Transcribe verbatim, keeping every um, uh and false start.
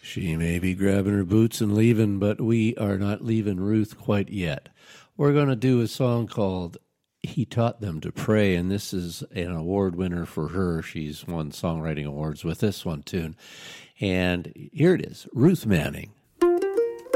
She may be grabbing her boots and leaving, but we are not leaving Ruth quite yet. We're going to do a song called He Taught Them to Pray, and this is an award winner for her. She's won songwriting awards with this one tune. And here it is, Ruth Manning.